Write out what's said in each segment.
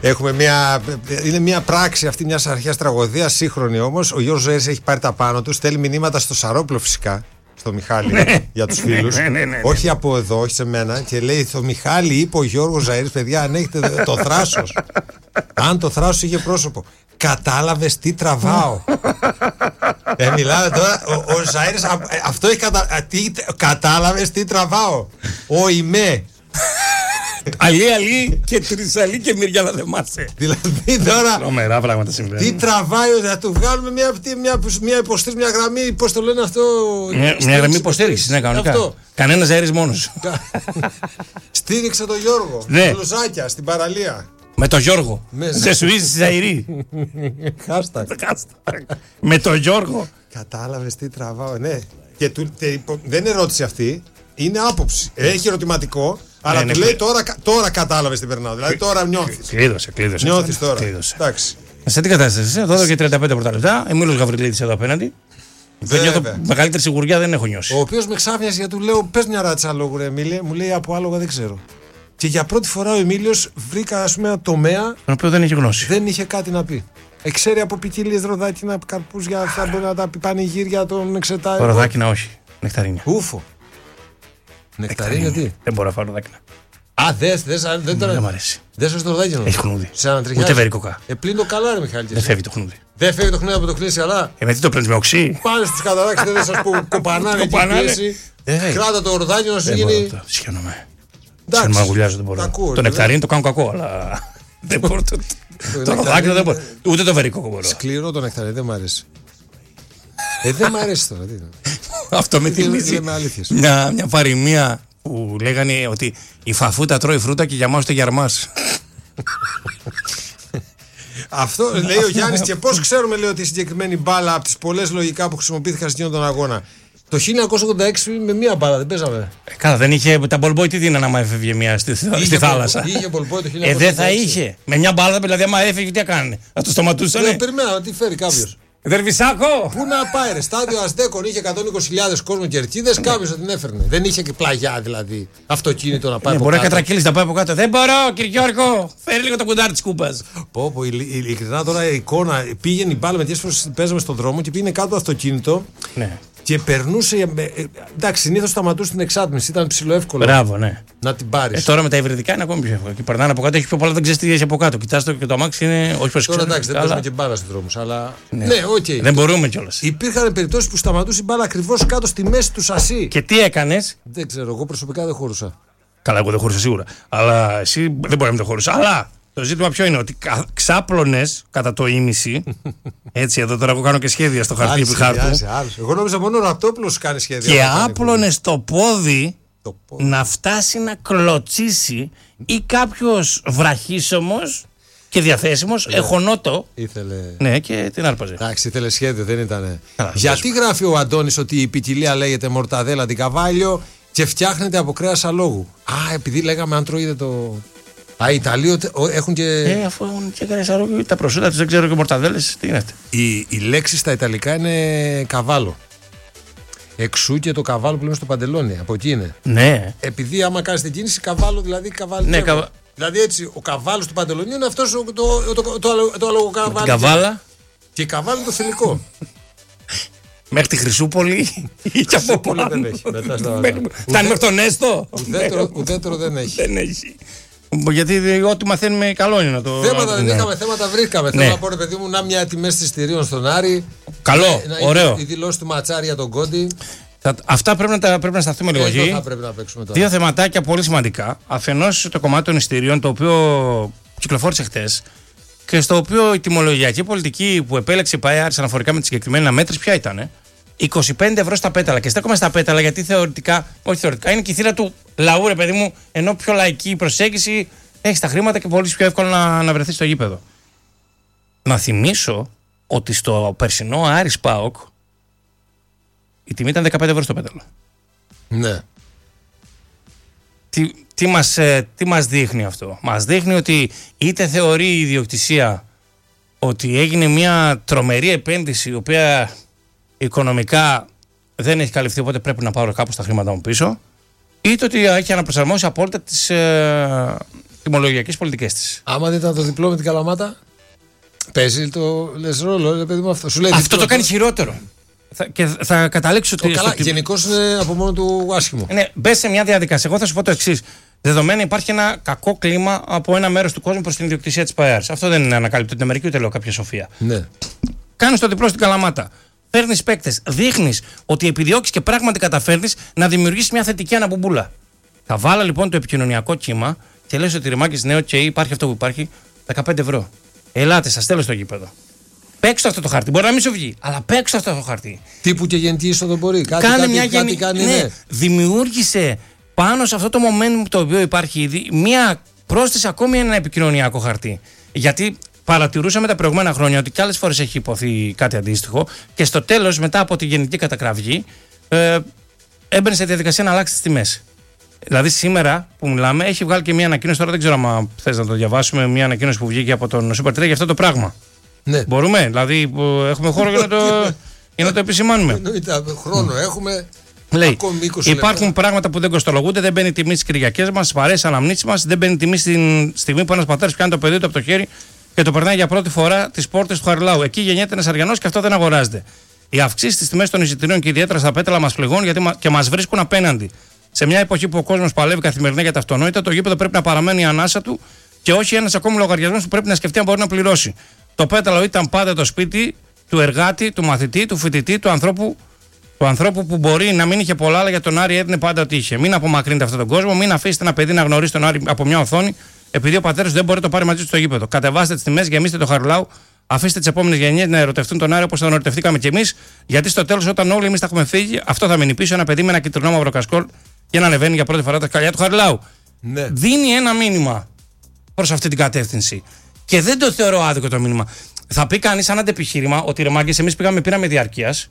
Είναι μια πράξη αυτή μιας αρχαίας τραγωδίας, σύγχρονη όμως. Ο Γιώργος Ζαΐρης έχει πάρει τα πάνω του, στέλνει μηνύματα στο Σαρόπουλο φυσικά, στο Μιχάλη, για τους φίλους. Όχι από εδώ, όχι σε μένα. Και λέει: το Μιχάλη είπε ο Γιώργος Ζαΐρης, παιδιά, αν έχετε το θράσος. Αν το θράσος είχε πρόσωπο. Κατάλαβες τι τραβάω. Μιλάμε τώρα. Ο Ζαΐρης αυτό έχει κατάλαβες τι τραβάω. Ο Ιμέ. Αλή και Τρισαλή και Μυριάλα δεν μάσε. Δηλαδή τώρα. Τρομερά πράγματα συμβαίνουν. Τι τραβάει, θα του βγάλουμε μια υποστήριξη, μια γραμμή. Πώς το λένε αυτό. Μια γραμμή υποστήριξη, ναι, κανονικά. Κανένα Ζαΐρης μόνος. Στήριξε τον Γιώργο. Ναι. Λουζάκια στην παραλία. Με τον Γιώργο. Σε Σουίζη Ζαΐρη. Χάστα. Με τον Γιώργο. Κατάλαβες τι τραβάω, ναι. Και δεν είναι ερώτηση αυτή. Είναι άποψη. Έχει ερωτηματικό. Αλλά του λέει τώρα κατάλαβες τι περνάω. Δηλαδή τώρα νιώθεις. Κλείδωσε. Νιώθεις τώρα. Εντάξει. Σε τι κατάσταση, εδώ και 35 πρώτα λεπτά. Εμίλος Γαβριλίδης εδώ απέναντι. Δεν νιώθω μεγαλύτερη σιγουριά, δεν έχω νιώσει. Ο οποίος με ξάφνιασε γιατί του λέω: πες μια ράτσα λόγου, ρε Εμίλια. Μου λέει: από άλογα δεν ξέρω. Και για πρώτη φορά ο Εμίλιος βρήκα, ας πούμε, ένα τομέα. Τον οποίο δεν είχε γνώση. Δεν είχε κάτι να πει. Ξέρει από ποικιλίες ροδάκινα, καρπούζια, αυτά μπορεί να τα πει πανηγύρια, τον εξετάει. Ροδάκινα όχι. Νεκταρίνια. Ούφο. Νεκταρίνια τι. Δεν μπορώ να φάω ροδάκινα. Δεν μ' αρέσει. Δεν σας το ροδάκινο. Έχει χνούδι. Ούτε Ούτε βερικοκά. Πλύνει το καλά, ρε Μιχάλη. Δεν φεύγει το χνούδι. Δεν φεύγει το χνούδι από το κλείσει, αλλά. Με τι το παίρνει με οξύ. Πάνε στις καταράξεις, δεν σας πω κοπανάνε και κλείσει. Κράτα το ροδάκινο να σου γίνει. Συχαίνομαι. Εντάξει. Μαγουλιάζω δεν μπορώ. Το νεκταρίνι το κάνω κακό, αλλά. Δεν μπορώ. Το ροδάκινο δεν μπορώ. Ούτε το βερικόκο μπορώ. Σκληρό το νεκταρίνι, δεν μ' αρέσει. Δεν μ' αρέσει τώρα. Αυτό με θυμίζει μια παροιμία που λέγανε ότι η φαφούτα τρώει φρούτα και για μας το γιαρμάς. Αυτό λέει ο Γιάννης. Και πώς ξέρουμε, λέει, ότι η συγκεκριμένη μπάλα από τις πολλές λογικά που χρησιμοποιήθηκαν σε εκείνον τον αγώνα. Το 1986 με μία μπάλα δεν παίζαμε. Καλά, δεν είχε. Τα μπολμπόι τι δίνανε άμα έφευγε μία στη θάλασσα. Είχε μπολμπόι το 1986. Δεν θα είχε. Με μια μπάλα, δηλαδή, άμα έφευγε, τι έκανε. Θα το σταματούσανε. Δεν περιμέναμε τι φέρει κάποιο. Δερβισάκο! Πού να πάει, ρε. Στάδιο Αστέκον είχε 120.000 κόσμο και ερτίδες. Κάποιο θα την έφερνε. Δεν είχε και πλαγιά, δηλαδή. Αυτοκίνητο να πάει από μπορεί κάτω. Μπορεί να κατρακύλει να πάει από κάτω. Δεν μπορώ, κύριε Γιώργο. Φέρει λίγο το κουντάρι τη κούπα. Πω, ειλικρινά τώρα η εικόνα. Πήγαινε η μπάλα με τι φορές παίζαμε στον δρόμο και πήγαινε κάτω το αυτοκίνητο. Ναι. Και περνούσε. Εντάξει, συνήθως σταματούσε την εξάτμιση. Ήταν ψηλό εύκολο. Μπράβο, ναι. Να την πάρει. Τώρα με τα υβριδικά είναι ακόμη πιο εύκολο. Και περνάνε από κάτω, έχει πιο πολλά, δεν ξέρει τι έχει από κάτω. Κοιτάς το και το αμάξι είναι. Όχι προς τώρα εντάξει, δεν παίζουμε και μπάλα στους δρόμους. Αλλά. Ναι, okay. Δεν μπορούμε κιόλας. Υπήρχαν περιπτώσεις που σταματούσε η μπάλα ακριβώς κάτω στη μέση του σασί. Και τι έκανες? Δεν ξέρω, εγώ προσωπικά δεν χώρωσα. Καλά, εγώ δεν χώρωσα σίγουρα. Αλλά εσύ δεν μπορεί να μην το χώρωσα. Αλλά το ζήτημα ποιο είναι, ότι ξάπλωνες κατά το ίμιση. Έτσι, εδώ τώρα εγώ κάνω και σχέδια στο χαρτί του χάρτου. Εγώ νόμιζα μόνο ο Ραπτόπουλος κάνει σχέδια. Και άπλωνες το πόδι να φτάσει να κλωτσίσει ή κάποιος βραχίσωμος και διαθέσιμος, εχονότο. Ήθελε. Ναι, και την άρπαζε. Εντάξει, ήθελε σχέδιο, δεν ήταν. Γιατί γράφει ο Αντώνης ότι η ποικιλία λέγεται μορταδέλα την καβάλιο και φτιάχνεται από κρέας αλόγου? Επειδή λέγαμε αν τρώγεται το. Οι Ιταλοί έχουν και. Αφού έχουν και κρέας αλόγου, τα προσούτα τους δεν ξέρω και μορταδέλες, τι γίνεται. Η λέξη στα Ιταλικά είναι καβάλο. Εξού και το καβάλο που λέμε στο παντελόνι. Από εκεί είναι. Ναι. Επειδή άμα κάνεις την κίνηση, καβάλο δηλαδή καβάλι. Ναι, δηλαδή έτσι, ο καβάλος του παντελονιού είναι αυτός το αλογοκαβάλι. Την καβάλα. Και η καβάλα είναι το θηλυκό. Μέχρι τη Χρυσούπολη ή και από πάνω. Δεν έχει. Φτάνει μέχρι τον Έστω. Ουδέτερο δεν έχει. Δεν έχει. Γιατί ό,τι μαθαίνουμε καλό είναι να το. Θέματα δεν είχαμε, θέματα βρήκαμε. Θέλω να πω, ρε παιδί μου, να μια τιμές εισιτηρίων στον Άρη. Καλό, ωραίο. Η δηλώση του Ματσάρη για τον Κόντι. Αυτά πρέπει να σταθούμε λίγο εκεί. Δύο θεματάκια πολύ σημαντικά. Αφενός το κομμάτι των εισιτηρίων, το οποίο κυκλοφόρησε χτες και στο οποίο η τιμολογιακή πολιτική που επέλεξε η ΠΑΕ αναφορικά με τη συγκεκριμένη αναμέτρηση, ποια ήταν? 25 ευρώ στα πέταλα. Και στέκομαι στα πέταλα γιατί θεωρητικά, όχι θεωρητικά, είναι και η θύρα του λαού, ρε παιδί μου, ενώ πιο λαϊκή προσέγγιση έχει τα χρήματα και πολύ πιο εύκολο να βρεθεί στο γήπεδο. Να θυμίσω ότι στο περσινό Άρης ΠΑΟΚ η τιμή ήταν 15 ευρώ στο πέταλο. Ναι. Τι μας δείχνει αυτό? Μας δείχνει ότι είτε θεωρεί η ιδιοκτησία ότι έγινε μια τρομερή επένδυση η οποία οικονομικά δεν έχει καλυφθεί, οπότε πρέπει να πάρω κάπως τα χρήματα μου πίσω, είτε ότι έχει αναπροσαρμόσει απόλυτα τιμολογιακές πολιτικές της. Άμα δεν ήταν το διπλό με την Καλαμάτα, παίζει το λες ρόλο, παιδί μου αυτό. Σου λέει αυτό το κάνει χειρότερο. Και θα καταλήξω ότι. Καλά, γενικώς είναι από μόνο του άσχημο. Ναι, μπες σε μια διαδικασία. Εγώ θα σου πω το εξής. Δεδομένα υπάρχει ένα κακό κλίμα από ένα μέρος του κόσμου προς την ιδιοκτησία της ΠΑΕΑΡΣ. Αυτό δεν είναι ανακαλύπτω την Αμερική, ούτε λέω κάποια σοφία. Ναι. Κάνεις το διπλό στην Καλαμάτα. Παίρνεις παίκτες. Δείχνεις ότι επιδιώκεις και πράγματι καταφέρνεις να δημιουργήσεις μια θετική αναμπουμπούλα. Θα βάλα λοιπόν το επικοινωνιακό κύμα και λες ότι ρημάκες ναι, και υπάρχει αυτό που υπάρχει, 15 ευρώ. Ελάτε, σας στέλνω στο γήπεδο. Παίξτε αυτό το χαρτί. Μπορεί να μην σου βγει, αλλά παίξτε αυτό το χαρτί. Τύπου και γενική είσοδο μπορεί. Κάτι κάνει. Ναι. Δημιούργησε πάνω σε αυτό το momentum το οποίο υπάρχει ήδη μία πρόσθεση ακόμη ένα επικοινωνιακό χαρτί. Γιατί παρατηρούσαμε τα προηγούμενα χρόνια ότι κι άλλες φορές έχει υποθεί κάτι αντίστοιχο και στο τέλος, μετά από τη γενική κατακραυγή, έμπαινε σε διαδικασία να αλλάξει τις τιμές. Δηλαδή σήμερα που μιλάμε έχει βγάλει και μια ανακοίνωση, τώρα δεν ξέρω αν θες να το διαβάσουμε, μια ανακοίνωση που βγήκε από τον Super 3 για αυτό το πράγμα. Ναι. Μπορούμε, δηλαδή έχουμε χώρο για να το επισημάνουμε. Εννοείται, χρόνο έχουμε. Λέει, υπάρχουν πράγματα που δεν κοστολογούνται, δεν μπαίνει τιμή στις Κυριακές μας, στις παρέες αναμνήσεις μας, δεν μπαίνει τιμή στην στιγμή που ένας πατέρας πιάνει το παιδί του από το χέρι και το περνάει για πρώτη φορά τις πόρτες του Χαριλάου. Εκεί γεννιέται ένας Αριανός και αυτό δεν αγοράζεται. Οι αυξήσεις στις τιμές των εισιτηρίων και ιδιαίτερα στα πέταλα μας πληγώνουν γιατί και μας βρίσκουν απέναντι. Σε μια εποχή που ο κόσμος παλεύει καθημερινά για τα αυτονόητα, το γήπεδο πρέπει να παραμένει η ανάσα του και όχι ένας ακόμη λογαριασμός που πρέπει να σκεφτεί αν μπορεί να πληρώσει. Το πέταλο ήταν πάντα το σπίτι του εργάτη, του μαθητή, του φοιτητή, του ανθρώπου που μπορεί να μην είχε πολλά, αλλά για τον Άρη έδινε πάντα ότι είχε. Μην απομακρύνετε αυτόν τον κόσμο, μην αφήσετε ένα παιδί να γνωρίσει τον Άρη από μια οθόνη, επειδή ο πατέρας δεν μπορεί να το πάρει μαζί του στο γήπεδο. Κατεβάστε τις τιμές, γεμίστε το Χαριλάου, αφήστε τις επόμενες γενιές να ερωτευτούν τον Άρη όπως τον ερωτευτήκαμε κι εμείς, γιατί στο τέλος, όταν όλοι εμείς θα έχουμε φύγει, αυτό θα μείνει πίσω ένα παιδί με ένα κυτρινό μαύρο κασκόλ και να ανεβαίνει για πρώτη φορά τα σκαλιά του Χαριλάου. Ναι. Δίνει ένα μήνυμα προς αυτή την κατεύθυνση. Και δεν το θεωρώ άδικο το μήνυμα. Θα πει κανείς σαν αντεπιχείρημα ότι ρε μάγκες, εμείς πήραμε διαρκείας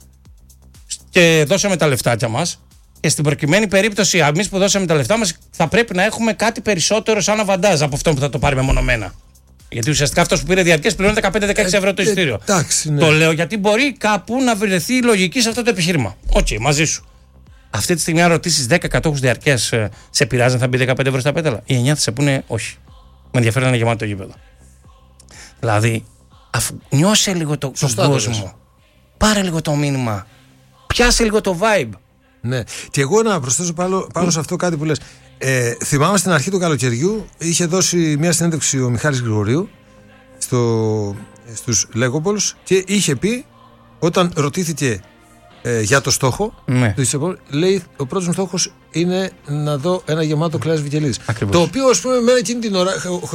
και δώσαμε τα λεφτάκια μας. Και στην προκειμένη περίπτωση, εμείς που δώσαμε τα λεφτά μας, θα πρέπει να έχουμε κάτι περισσότερο σαν αβαντάζ από αυτό που θα το πάρει μεμονωμένα. Γιατί ουσιαστικά αυτός που πήρε διαρκείας πληρώνει 15-16 ευρώ το εισιτήριο. Ναι. Το λέω γιατί μπορεί κάπου να βρεθεί η λογική σε αυτό το επιχείρημα. Οκ, μαζί σου. Αυτή τη στιγμή, αν ρωτήσεις 10 κατόχους διαρκείας, σε πειράζει να θα μπει 15 ευρώ στα πέταλα? Οι 9 θα σε πούνε όχι. Με ενδιαφέρει να είναι γεμάτο το γήπεδο. Δηλαδή, νιώσε λίγο τον κόσμο. Πάρε λίγο το μήνυμα. Πιάσε λίγο το vibe. Ναι. Και εγώ να προσθέσω πάνω σε αυτό κάτι που λες. Θυμάμαι στην αρχή του καλοκαιριού είχε δώσει μια συνέντευξη ο Μιχάλης Γρηγορίου στους Legoballs και είχε πει, όταν ρωτήθηκε για το στόχο, λέει ο πρώτος μου στόχος είναι να δω ένα γεμάτο Κλάις Βικελίδης. Το οποίο, ας πούμε, εμένα εκείνη την ώρα,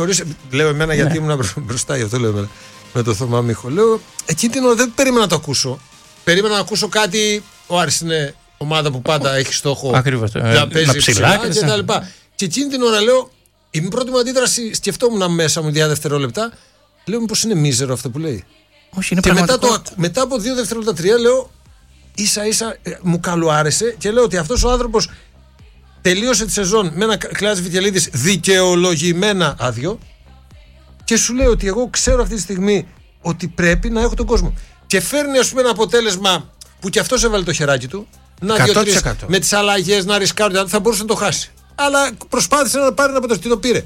λέω εμένα γιατί ήμουν μπροστά, γι' αυτό λέω εμένα, με το Θωμά Μίχο, λέω εκείνη την ώρα δεν περίμενα να το ακούσω. Περίμενα να ακούσω κάτι. Ο Άρης είναι ομάδα που πάντα έχει στόχο να παίζει ψηλά και τα λοιπά. Και εκείνη την ώρα λέω, η πρώτη μου αντίδραση, σκεφτόμουν μέσα μου 2 δευτερόλεπτα, λέω μήπως είναι μίζερο αυτό που λέει. Όχι, είναι και μετά από 2 δευτερόλεπτα, 3 λέω, ίσα ίσα μου καλοάρεσε και λέω ότι αυτός ο άνθρωπος τελείωσε τη σεζόν με ένα Κλάις Βικελίδης δικαιολογημένα άδειο και σου λέει ότι εγώ ξέρω αυτή τη στιγμή ότι πρέπει να έχω τον κόσμο. Και φέρνει, ας πούμε, ένα αποτέλεσμα που κι αυτός έβαλε το χεράκι του. Να 2-3 με τις αλλαγές, να ρισκάρει, θα μπορούσε να το χάσει. Αλλά προσπάθησε να πάρει ένα αποτέλεσμα και το πήρε.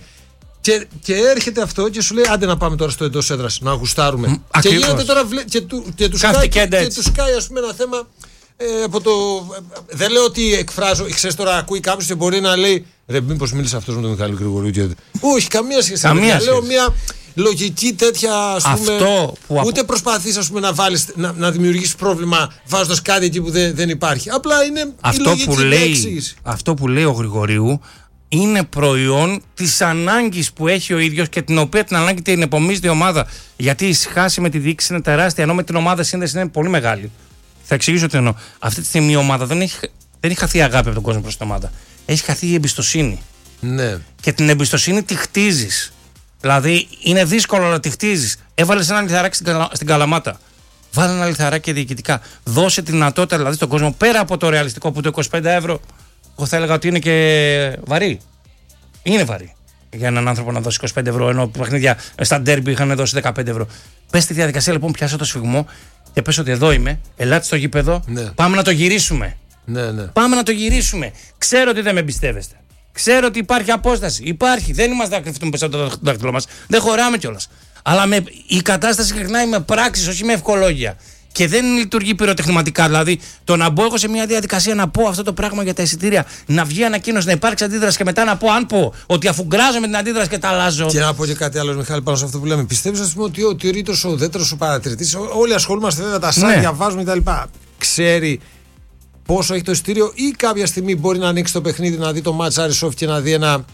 Και έρχεται αυτό και σου λέει: άντε να πάμε τώρα στο εντός έδρας, να γουστάρουμε. Και γίνεται τώρα και του σκάει, ας πούμε, ένα θέμα από το. Δεν λέω ότι εκφράζω, ξέρεις τώρα, ακούει κάποιος και μπορεί να λέει: ρε, μήπως μίλησε αυτός με τον Μιχάλη Γρηγορίου. Όχι, καμία σχέση. Λέω μια λογική τέτοια, ας πούμε. Ούτε προσπαθείς, ας πούμε, να βάλεις, να δημιουργήσεις πρόβλημα βάζοντας κάτι εκεί που δεν υπάρχει. Απλά είναι η λογική εξήγηση. Αυτό που λέει ο Γρηγορίου είναι προϊόν της ανάγκης που έχει ο ίδιος και την οποία την ανάγκη την επομίζει η ομάδα. Γιατί η σχάση με τη διοίκηση είναι τεράστια, ενώ με την ομάδα σύνδεση είναι πολύ μεγάλη. Θα εξηγήσω τι εννοώ. Αυτή τη στιγμή η ομάδα δεν έχει χαθεί αγάπη από τον κόσμο προς την ομάδα. Έχει χαθεί η εμπιστοσύνη. Ναι. Και την εμπιστοσύνη τη χτίζεις. Δηλαδή είναι δύσκολο να τη χτίζεις. Έβαλες ένα λιθαράκι στην Καλαμάτα. Βάλε ένα λιθαράκι και διοικητικά. Δώσε τη δυνατότητα δηλαδή στον κόσμο πέρα από το ρεαλιστικό που το 25 ευρώ. Εγώ θα έλεγα ότι είναι και βαρύ. Είναι βαρύ για έναν άνθρωπο να δώσει 25 ευρώ, ενώ παιχνίδια στα ντέρμπι είχαν δώσει 15 ευρώ. Πες τη διαδικασία λοιπόν, πιάσε το σφιγμό και πες ότι εδώ είμαι, ελάτε στο γήπεδο, πάμε να το γυρίσουμε. Ναι. Πάμε να το γυρίσουμε. Ξέρω ότι δεν με εμπιστεύεστε. Ξέρω ότι υπάρχει απόσταση. Υπάρχει. Δεν είμαστε να κρυφτούμε πίσω από το δάχτυλό μας. Δεν χωράμε κιόλας. Αλλά η κατάσταση ξεκινάει με πράξεις, όχι με ευχολόγια. Και δεν λειτουργεί πυροτεχνηματικά. Δηλαδή, το να μπω εγώ σε μια διαδικασία να πω αυτό το πράγμα για τα εισιτήρια, να βγει ανακοίνωση, να υπάρξει αντίδραση και μετά να πω, αν πω ότι αφουγκράζω την αντίδραση και τα αλλάζω. Και να πω και κάτι άλλο, Μιχάλη, πάνω σε αυτό που λέμε. Πιστεύεις, ας πούμε, ότι ο τρίτος, ο δεύτερος, ο παρατηρητής, όλοι ασχολούμαστε με τα site, διαβάζουμε κτλ. Ξέρει πόσο έχει το εισιτήριο ή κάποια στιγμή μπορεί να ανοίξει το παιχνίδι, να δει το match Άρης Όφη και να δει ένα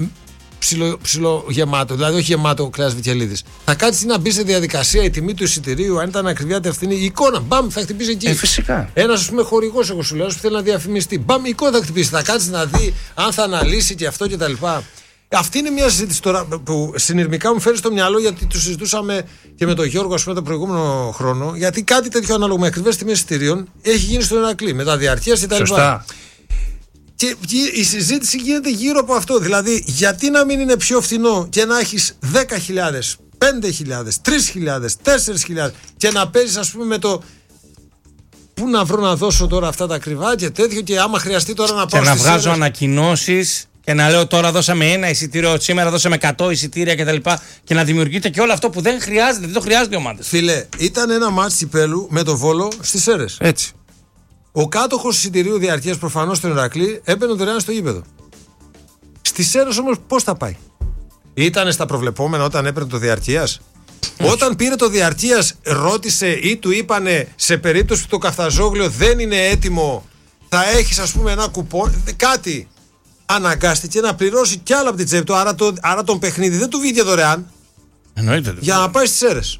ψιλο γεμάτο, δηλαδή όχι γεμάτο κρέας Βικελίδης. Θα κάτσει να μπει σε διαδικασία η τιμή του εισιτηρίου, αν ήταν ακριβιά ευθύνη, η εικόνα, μπαμ, θα χτυπήσει εκεί. Φυσικά. Ένας, ας πούμε, χορηγός, εγώ σου λέω, που θέλει να διαφημιστεί, μπαμ, η εικόνα θα χτυπήσει. Θα κάτσει να δει αν θα αναλύσει και αυτό κτλ. Αυτή είναι μια συζήτηση τώρα που συνειρμικά μου φέρει στο μυαλό, γιατί το συζητούσαμε και με τον Γιώργο, ας πούμε, το προηγούμενο χρόνο. Γιατί κάτι τέτοιο ανάλογο με ακριβές τιμές εισιτηρίων έχει γίνει στον Ηρακλή με τα διαρκείας κτλ. Και η συζήτηση γίνεται γύρω από αυτό. Δηλαδή, γιατί να μην είναι πιο φθηνό και να έχεις 10.000, 5.000, 3.000, 4.000 και να παίζεις, ας πούμε, με το πού να βρω να δώσω τώρα αυτά τα ακριβά και τέτοιο, και άμα χρειαστεί τώρα να πάω. Και να βγάζω ανακοινώσεις και να λέω τώρα δώσαμε ένα εισιτήριο, σήμερα δώσαμε 100 εισιτήρια κτλ. Και να δημιουργείται και όλο αυτό που δεν χρειάζεται, δεν το χρειάζεται η ομάδα. Φίλε, ήταν ένα μάτς κυπέλου με το Βόλο στις Σέρρες. Έτσι. Ο κάτοχος εισιτηρίου διαρκείας προφανώς στον Ηρακλή έμπαινε δωρεάν στο γήπεδο. Στις Σέρρες όμως πώς θα πάει? Ήτανε στα προβλεπόμενα όταν έπαιρνε το διαρκείας? Όταν πήρε το διαρκείας, ρώτησε ή του είπανε σε περίπτωση που το Καφταζόγλιο δεν είναι έτοιμο, θα έχεις, ας πούμε, ένα κουπόν, κάτι? Αναγκάστηκε να πληρώσει κι άλλο από την τσέπη του, άρα τον παιχνίδι δεν του βγήκε δωρεάν. Εννοείται. Για να πάει στις Σέρρες.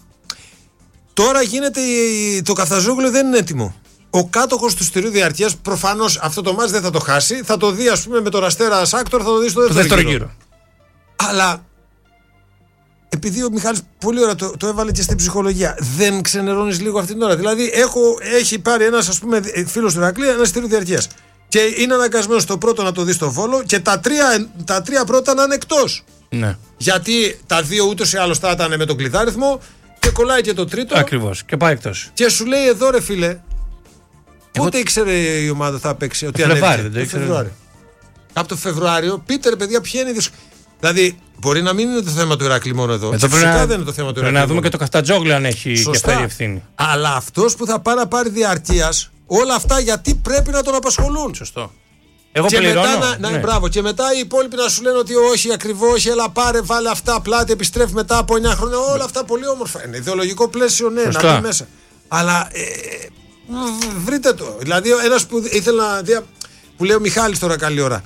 Τώρα γίνεται το Καφταζόγλιο δεν είναι έτοιμο. Ο κάτοχος του εισιτηρίου διαρκείας προφανώς αυτό το μάτς δεν θα το χάσει. Θα το δει, ας πούμε, με τον Αστέρα Σάκτορ, θα το δει στο δεύτερο γύρο. Αλλά επειδή ο Μιχάλης πολύ ωραία το έβαλε και στην ψυχολογία, δεν ξενερώνεις λίγο αυτή την ώρα? Δηλαδή, έχει πάρει ένας, ας πούμε, φίλος του Ηρακλή ένα εισιτήριο διαρκείας. Και είναι αναγκασμένος το πρώτο να το δει στο Βόλο και τα τρία πρώτα να είναι εκτός. Ναι. Γιατί τα δύο ούτως ή άλλως θα ήταν με τον κλειδάριθμο και κολλάει και το τρίτο. Ακριβώς. Και πάει εκτός. Και σου λέει εδώ, ρε φίλε. Πότε ήξερε η ομάδα θα παίξει? Ότι Φλεβάρι, το Φεβρουάριο. Από το Φεβρουάριο, πείτε, ρε παιδιά, ποια είναι η δυσκολία. Δηλαδή, μπορεί να μην είναι το θέμα του Ηρακλή μόνο εδώ. Φυσικά δεν είναι το θέμα του Ηρακλή. Πρέπει να δούμε και το Καφτατζόγλιο αν έχει και αυτή ευθύνη. Αλλά αυτός που θα πάρει διαρκείας, όλα αυτά γιατί πρέπει να τον απασχολούν. Σωστό. Εγώ και πληρώνω. Μετά, μπράβο. Και μετά οι υπόλοιποι να σου λένε ότι όχι, ακριβώς, έλα πάρε, βάλε αυτά, πλάτη, επιστρέφει μετά από 9 χρόνια. Όλα αυτά πολύ όμορφα. Είναι ιδεολογικό πλαίσιο, ναι, Σωστά. να μπει μέσα. Αλλά βρείτε το. Δηλαδή, ένας που ήθελε να δει, που λέει ο Μιχάλης τώρα καλή ώρα.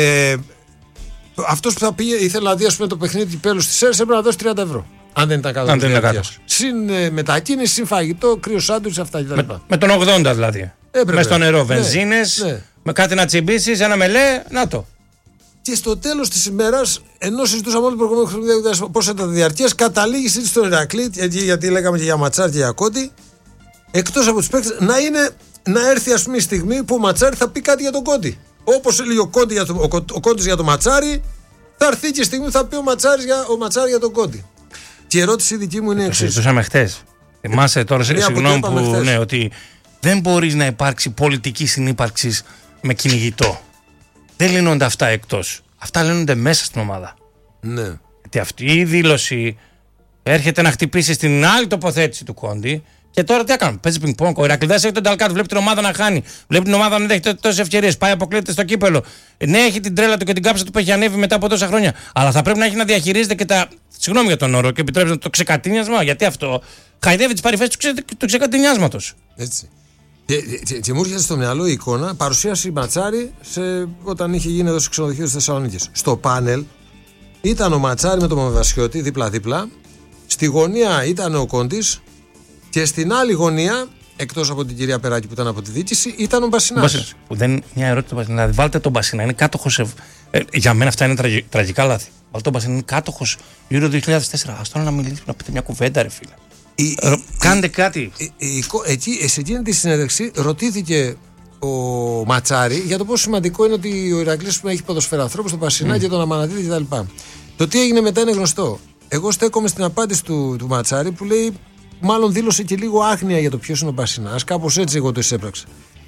Αυτός που θα πήγε, ήθελε να δει, ας πούμε, το παιχνίδι του κυπέλλου στις Σέρρες, έπρεπε να δώσει 30 ευρώ. Αν δεν ήταν κάτω. Συν μετακίνηση, συν φαγητό, κρύο σάντουιτς, αυτά κτλ. Με τον 80 δηλαδή. Μες στο νερό, βενζίνες, με κάτι να τσιμπήσεις, ένα μελέ, να το. Και στο τέλος της ημέρας, ενώ συζητούσαμε όλο το προηγούμενο χρόνο πώς ήταν τα διαρκείας, καταλήγει η συζήτηση στον Ηρακλή, γιατί λέγαμε και για Ματσάρ και για Κόντι, εκτός από τους παίκτες, να έρθει, ας πούμε, η στιγμή που ο Ματσάρι θα πει κάτι για τον Κόντι. Όπως έλεγε ο Κόντις για τον Ματσάρι, θα έρθει και η στιγμή που θα πει ο Ματσάρι για τον Κόντι. Και η ερώτηση δική μου είναι εξής. Το συζητούσαμε χτες. Θυμάσαι τώρα, συγγνώμη που ναι, ότι δεν μπορείς να υπάρξει πολιτική συνύπαρξη με κυνηγητό. Δεν λύνονται αυτά εκτός. Αυτά λύνονται μέσα στην ομάδα. Ναι. Γιατί αυτή η δήλωση έρχεται να χτυπήσει στην άλλη τοποθέτηση του Κόντι. Και τώρα τι έκανε? Παίζει πινκ-πονγκ. Ο Ηρακλήδας έχει τον Ταλκάτ, βλέπει την ομάδα να χάνει. Βλέπει την ομάδα να δεν έχει τόσες ευκαιρίες. Πάει, αποκλείεται στο κύπελο. Ναι, έχει την τρέλα του και την κάψα του που έχει ανέβει μετά από τόσα χρόνια. Αλλά θα πρέπει να έχει να διαχειρίζεται και τα. Συγγνώμη για τον όρο, και επιτρέψτε το ξεκατίνιασμα. Γιατί αυτό χαϊδεύει τις παρυφές του ξεκατίνιασματος. Έτσι. Και μου έρχεται στο μυαλό η εικόνα, παρουσίαση Ματσάρι όταν είχε γίνει εδώ στο ξενοδοχείο της Θεσσαλονίκης. Στο πάνελ ήταν ο Ματσάρι με τον Μαμεβασιώτη δίπλα-δίπλα. Στη γωνία ήταν ο Κόντις. Και στην άλλη γωνία, εκτός από την κυρία Περάκη που ήταν από τη διοίκηση, ήταν ο Μπασινάς. Μια ερώτηση του Μπασινά. Δηλαδή, βάλτε τον Μπασινά, είναι κάτοχος. Για μένα αυτά είναι τραγικά λάθη. Βάλτε τον Μπασινά, είναι κάτοχος Euro 2004. Ας τώρα να μιλήσουμε, να πείτε μια κουβέντα, ρε φίλε. Κάντε κάτι. Σε εκείνη τη συνέντευξη ρωτήθηκε ο Ματσάρη για το πόσο σημαντικό είναι ότι ο Ηρακλής έχει ποδοσφαιρανθρώπους, τον Μπασινά και τον Αμανατίδη κτλ. Το τι έγινε μετά είναι γνωστό. Εγώ στέκομαι στην απάντηση του Ματσάρη που λέει. Μάλλον δήλωσε και λίγο άγνοια για το ποιος είναι ο Μπασινάς. Κάπως έτσι εγώ το εισέπραξα.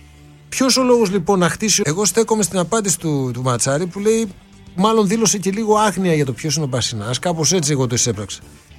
Ποιος ο λόγος λοιπόν να χτίσει? Εγώ στέκομαι στην απάντηση του Ματσάρη που λέει, μάλλον δήλωσε και λίγο άγνοια για το ποιος είναι ο Μπασινάς. Κάπως έτσι εγώ το εισέπραξα.